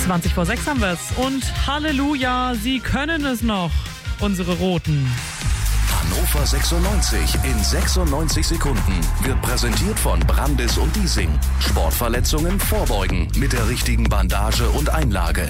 20:06 haben wir es. Und Halleluja, sie können es noch, unsere Roten. Hannover 96 in 96 Sekunden wird präsentiert von Brandis und Diesing. Sportverletzungen vorbeugen mit der richtigen Bandage und Einlage.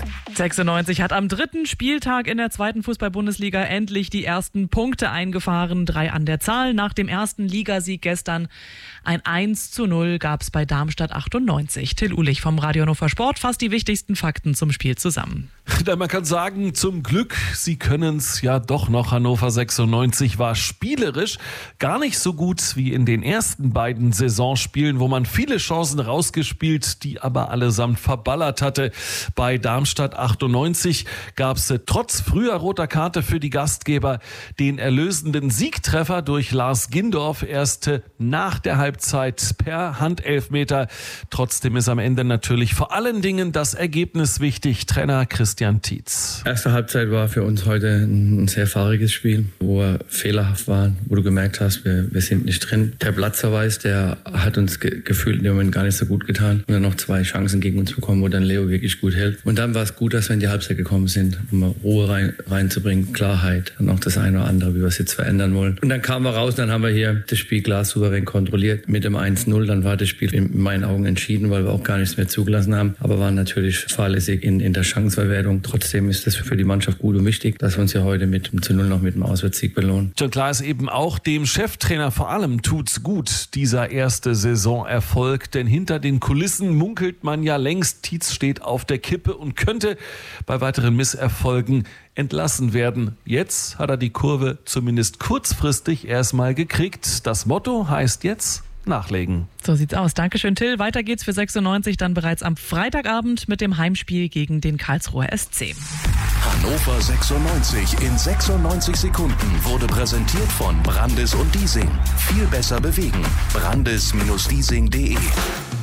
96 hat am 3. Spieltag in der 2. Fußball-Bundesliga endlich die ersten Punkte eingefahren. 3 an der Zahl. Nach dem ersten Ligasieg gestern ein 1:0 gab es bei Darmstadt 98. Till Uhlich vom Radio Hannover Sport fasst die wichtigsten Fakten zum Spiel zusammen. Man kann sagen, zum Glück, sie können es ja doch noch. Hannover 96 war spielerisch gar nicht so gut wie in den ersten beiden Saisonspielen, wo man viele Chancen rausgespielt, die aber allesamt verballert hatte. Bei Darmstadt 98 gab es trotz früher roter Karte für die Gastgeber den erlösenden Siegtreffer durch Lars Gindorf erst nach der Halbzeit per Handelfmeter. Trotzdem ist am Ende natürlich vor allen Dingen das Ergebnis wichtig. Trainer Christian Tietz. Erste Halbzeit war für uns heute ein sehr fahriges Spiel, wo wir fehlerhaft waren, wo du gemerkt hast, wir sind nicht drin. Der Platzverweis, der hat uns gefühlt in dem Moment gar nicht so gut getan. Und dann noch 2 Chancen gegen uns bekommen, wo dann Leo wirklich gut hält. Und dann war es gut, dass wir in die Halbzeit gekommen sind, um mal Ruhe reinzubringen, Klarheit und auch das eine oder andere, wie wir es jetzt verändern wollen. Und dann kamen wir raus, dann haben wir hier das Spiel klar souverän kontrolliert mit dem 1:0. Dann war das Spiel in meinen Augen entschieden, weil wir auch gar nichts mehr zugelassen haben. Aber waren natürlich fahrlässig in der Chancenverwertung. Trotzdem ist das für die Mannschaft gut und wichtig, dass wir uns ja heute mit dem 0 noch mit dem Auswärtssieg belohnen. Schon klar ist eben auch, dem Cheftrainer vor allem tut's gut, dieser erste Saisonerfolg. Denn hinter den Kulissen munkelt man ja längst, Tietz steht auf der Kippe und könnte bei weiteren Misserfolgen entlassen werden. Jetzt hat er die Kurve zumindest kurzfristig erstmal gekriegt. Das Motto heißt jetzt nachlegen. So sieht's aus. Dankeschön, Till. Weiter geht's für 96 dann bereits am Freitagabend mit dem Heimspiel gegen den Karlsruher SC. Hannover 96 in 96 Sekunden wurde präsentiert von Brandis und Diesing. Viel besser bewegen. Brandis-Diesing.de